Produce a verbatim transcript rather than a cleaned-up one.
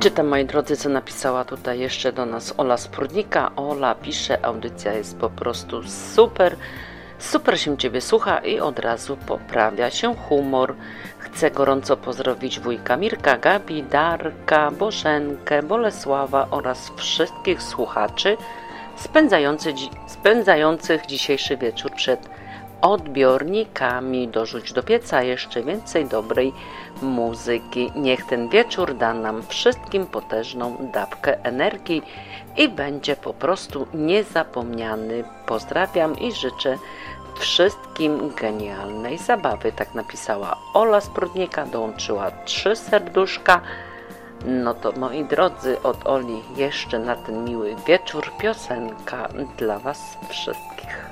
Czytam, moi drodzy, co napisała tutaj jeszcze do nas Ola z Prudnika. Ola pisze, audycja jest po prostu super, super się Ciebie słucha i od razu poprawia się humor. Chcę gorąco pozdrowić wujka Mirka, Gabi, Darka, Bożenkę, Bolesława oraz wszystkich słuchaczy spędzający, spędzających dzisiejszy wieczór przed odbiornikami. Dorzuć do pieca jeszcze więcej dobrej muzyki. Niech ten wieczór da nam wszystkim potężną dawkę energii i będzie po prostu niezapomniany. Pozdrawiam i życzę wszystkim genialnej zabawy. Tak napisała Ola z Prudnika, dołączyła trzy serduszka. No to, moi drodzy, od Oli jeszcze na ten miły wieczór piosenka dla Was wszystkich.